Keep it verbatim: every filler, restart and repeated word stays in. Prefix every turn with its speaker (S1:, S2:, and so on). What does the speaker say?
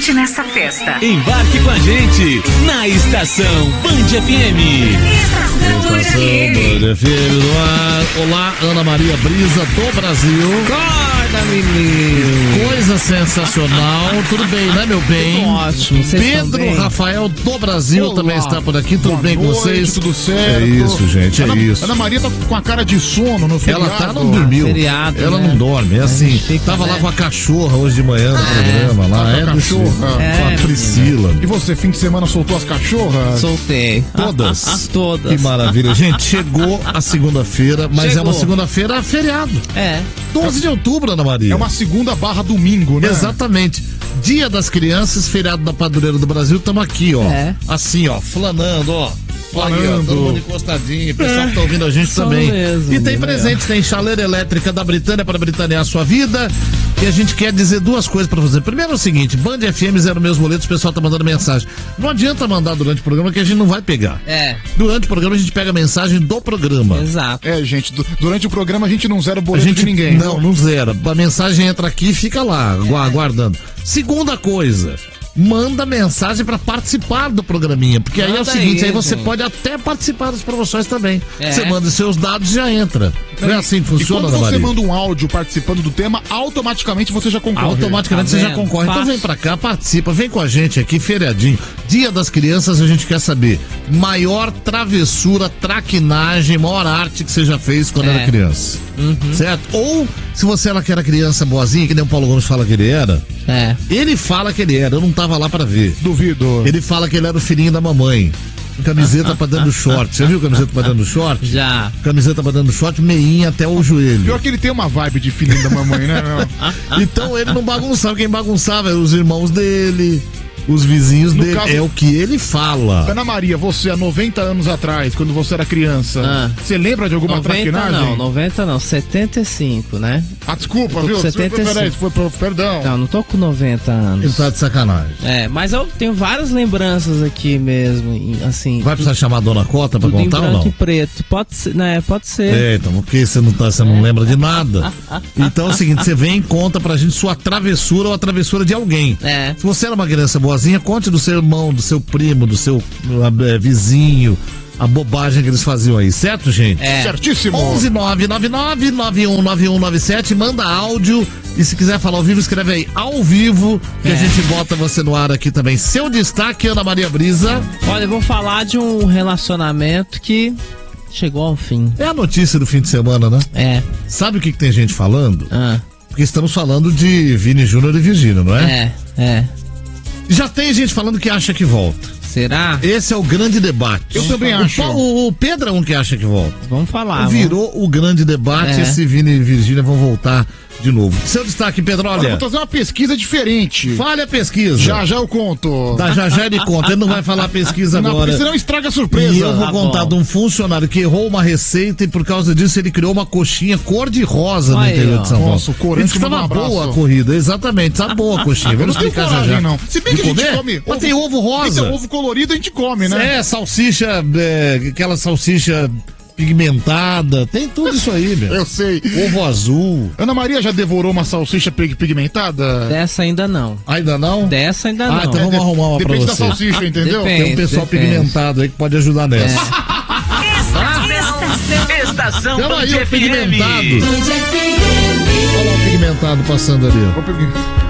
S1: presente nessa festa.
S2: Embarque com a gente na Estação Band F M.
S1: Estação Band F M.
S3: Band F M no ar. Olá, Ana Maria Brisa do Brasil.
S4: Acorda, menino.
S3: Coisa sensacional. Tudo bem, né, meu bem?
S4: Tudo ótimo. Vocês
S3: Pedro
S4: bem?
S3: Rafael do Brasil
S5: Olá.
S3: também está por aqui. Tudo
S5: Boa
S3: bem com
S5: noite,
S3: vocês?
S5: tudo certo.
S3: É isso, gente, é
S5: Ana,
S3: isso.
S5: Ana Maria tá com a cara de sono no feriado.
S3: Ela tá, não dormiu.
S4: Feriado,
S3: Ela
S4: né?
S3: não dorme. É assim.
S4: fica,
S3: Tava
S4: né?
S3: lá com a cachorra hoje de manhã no programa. Lá
S5: Tá
S3: é
S5: com a
S3: desse-
S5: cachorra?
S4: É,
S3: com a Priscila.
S5: E você, fim de semana, soltou as cachorras?
S4: Soltei.
S3: Todas.
S4: Ah, ah, ah, todas.
S3: Que maravilha. Gente, chegou a segunda-feira, mas
S4: Chegou.
S3: é uma segunda-feira feriado.
S4: É.
S3: doze de outubro, Ana Maria.
S5: É uma segunda barra domingo, né?
S3: Exatamente. Dia das Crianças, feriado da Padroeira do Brasil, estamos aqui, ó.
S4: É.
S3: Assim, ó, flanando, ó.
S5: Flanando.
S3: Aí, ó, todo mundo encostadinho, o pessoal que tá ouvindo a gente
S4: Isso
S3: também.
S4: mesmo,
S3: E tem
S4: né?
S3: presente, tem chaleira elétrica da Britânia para britanear a sua vida. E a gente quer dizer duas coisas para você. Primeiro é o seguinte, Band F M zero meus boletos, o pessoal tá mandando mensagem. Não adianta mandar durante o programa que a gente não vai pegar.
S4: É.
S3: Durante o programa a gente pega a mensagem do programa.
S4: Exato.
S5: É, gente, du- durante o programa a gente não zera o
S3: A
S5: boleto
S3: gente
S5: de ninguém.
S3: Não, não zera. A mensagem entra aqui e fica lá, agu- aguardando. Segunda coisa, manda mensagem pra participar do programinha, porque aí é o
S4: Manda
S3: seguinte,
S4: aí,
S3: aí você
S4: gente.
S3: pode até participar das promoções também.
S4: É.
S3: Você manda os seus dados e já entra. Não é assim que funciona,
S5: E
S3: Ana
S5: quando você
S3: Maria?
S5: manda um áudio participando do tema, automaticamente você já concorre.
S3: Automaticamente
S4: Tá
S3: você já
S4: vendo?
S3: concorre. Então
S4: Fácil.
S3: vem pra cá, participa, vem com a gente aqui, feriadinho. Dia das Crianças, a gente quer saber maior travessura, traquinagem, maior arte que você já fez quando
S4: É.
S3: era criança. Certo? Ou, se você era que era criança boazinha, que nem o Paulo Gomes fala que ele era,
S4: É.
S3: ele fala que ele era, eu não tava lá pra ver.
S5: Duvido.
S3: Ele fala que ele era o filhinho da mamãe. Camiseta pra dentro do short. Você viu camiseta pra dentro do short?
S4: Já.
S3: Camiseta pra dentro do short, meinha até o joelho.
S5: Pior que ele tem uma vibe de filhinho da mamãe, né? meu?
S3: Então ele não bagunçava. Quem bagunçava eram os irmãos dele, os vizinhos
S5: No
S3: dele.
S5: caso-
S3: É o que ele fala.
S5: Ana Maria, você há noventa anos atrás, quando você era criança,
S4: Ah.
S5: você lembra de alguma
S4: noventa
S5: traquinagem?
S4: não, noventa não, setenta e cinco, né?
S5: Ah, desculpa,
S4: Eu tô
S5: viu?
S4: com setenta e cinco.
S5: Peraí, foi, foi, perdão.
S4: Não, não tô com noventa
S3: Ele
S4: anos.
S3: tá de sacanagem.
S4: É, mas eu tenho várias lembranças aqui mesmo, em- assim.
S3: Vai precisar chamar a dona Cota pra
S4: tudo em
S3: contar ou
S4: branco
S3: não?
S4: e preto. Pode ser, né? Pode ser.
S3: É, então, porque você não, tá, você não lembra de nada. Então é o seguinte, você vem e conta pra gente sua travessura ou a travessura de alguém.
S4: É.
S3: Se você era uma criança boazinha, conte do seu irmão, do seu primo, do seu eh, vizinho, a bobagem que eles faziam aí, certo, gente?
S4: É.
S5: Certíssimo.
S3: onze nove nove nove nove um nove um nove sete, manda áudio e se quiser falar ao vivo, escreve aí ao vivo que
S4: É.
S3: a gente bota você no ar aqui também. Seu destaque, Ana Maria Brisa,
S4: Olha, eu vou falar de um relacionamento que chegou ao fim.
S3: é a notícia do fim de semana, né?
S4: É.
S3: Sabe o que, que tem gente falando?
S4: Ah,
S3: Porque estamos falando de Vini Júnior e Virgínia, não é?
S4: é, é.
S3: Já tem gente falando que acha que volta.
S4: Será?
S3: Esse é o grande debate.
S5: Eu também
S3: o,
S5: acho.
S3: Pa- O, o Pedro é um que acha que volta.
S4: Vamos falar.
S3: Virou o grande debate
S4: É.
S3: se Vini e Virgínia vão voltar de novo. Seu destaque, Pedro,
S5: Olha,
S3: olha.
S5: vou trazer uma pesquisa diferente.
S3: Fale a pesquisa.
S5: Já, já eu conto.
S3: Da já já ele conta. Ele não vai falar a pesquisa
S5: Não,
S3: agora.
S5: porque senão estraga a surpresa.
S3: E eu vou
S4: Tá
S3: contar
S4: bom.
S3: de um funcionário que errou uma receita e por causa disso ele criou uma coxinha cor-de-rosa no
S4: Aí,
S3: interior
S4: ó.
S3: de São Paulo.
S5: Nossa, o Corante
S3: Ele disse que
S5: manda um
S3: tava boa
S5: abraço.
S3: a corrida, exatamente. Tá boa a coxinha. Vamos
S5: Eu não tenho
S3: explicar já
S5: coragem,
S3: já.
S5: não. Se bem
S3: De
S5: que a gente
S3: comer?
S5: come
S3: Mas tem ovo rosa.
S5: Tem ovo colorido, a gente come, né?
S3: É, salsicha, é, aquela salsicha pigmentada, tem tudo isso aí, meu.
S5: Eu sei.
S3: Ovo azul.
S5: Ana Maria já devorou uma salsicha pig- pigmentada?
S4: Dessa ainda não.
S3: Ainda não?
S4: Dessa ainda
S3: Ah,
S4: não.
S3: então vamos arrumar uma pra
S5: Depende da
S3: você.
S5: salsicha, entendeu?
S4: Depende.
S3: Tem um pessoal
S4: Depende.
S3: pigmentado aí que pode ajudar nessa.
S1: Estação,
S2: Estação
S3: Chama
S2: Band
S3: aí o
S2: F M.
S3: pigmentado. Olha lá o pigmentado passando ali, ó.
S5: Vou pegar-